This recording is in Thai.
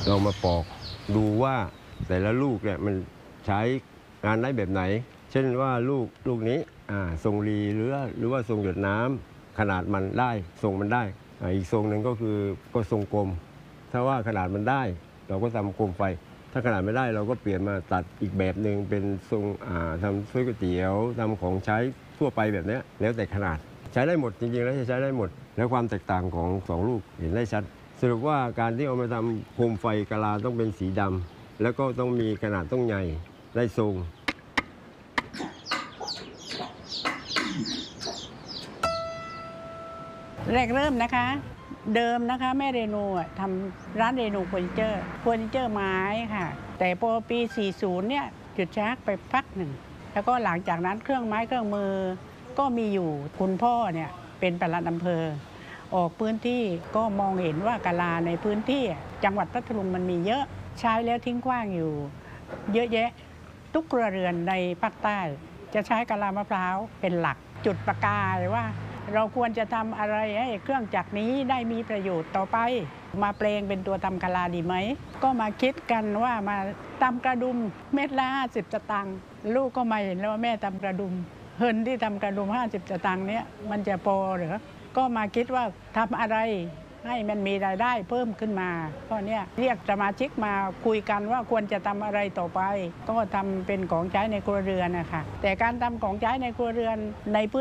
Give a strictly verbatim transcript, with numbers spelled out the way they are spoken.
เรามาปอกดูว่าแต่ละลูกเนี่ยมันใช้งานได้แบบไหนเช่นว่าลูกลูกนี้ทรงรีหรือหรือว่าทรงหยดน้ำขนาดมันได้ทรงมันได้อีกทรงหนึ่งก็คือก็ทรงกลมถ้าว่าขนาดมันได้เราก็ทำกลมไฟถ้าขนาดไม่ได้เราก็เปลี่ยนมาตัดอีกแบบหนึ่งเป็นทรงทำถ้วยก๋วยเตี๋ยวทำของใช้ทั่วไปแบบนี้แล้วแต่ขนาดใช้ได้หมดจริงๆแล้วจะใช้ได้หมดแล้วความแตกต่างของสองลูกเห็นได้ชัดสรุปว่าการที่เอามาทำโคมไฟกะลาต้องเป็นสีดำแล้วก็ต้องมีขนาดต้องใหญ่ได้ทรงแรกเริ่มนะคะเดิมนะคะแม่เรนูทำร้านเรนูเฟอร์นิเจอร์เฟอร์นิเจอร์ไม้ค่ะแต่พอปีสี่สิบเนี่ยหยุดชักไปพักหนึ่งแล้วก็หลังจากนั้นเครื่องไม้เครื่องมือก็มีอยู่คุณพ่อเนี่ยเป็นปลัดอำเภอออกพื้นที่ก็มองเห็นว่ากะลาในพื้นที่จังหวัดพัทลุงมันมีเยอะใช้แล้วทิ้งขว้างอยู่เยอะแยะทุกครัวเรือนในภาคใต้จะใช้กะลามะพร้าวเป็นหลักจุดประกายว่าเราควรจะทำอะไรให้เครื่องจักรนี้ได้มีประโยชน์ต่อไปมาแปลงเป็นตัวทำกะลาดีไหมก็มาคิดกันว่ามาทำกระดุมเม็ดละห้าสิบสตางค์ลูกก็มาเห็นแล้วว่าแม่ทำกระดุมเฮินที่ทำกระดุมห้าสิบสตางค์เนี้ยมันจะพอหรือก็มาคิดว่าทำอะไรให้มันมีรายได้เพิ่มขึ้นมาก็เนี่ยเรียกสมาชิกมาคุยกันว่าควรจะทำอะไรต่อไปก็ทำเป็นของใช้ในครัวเรือนนะคะแต่การทำของใช้ในครัวเรือนในพื้น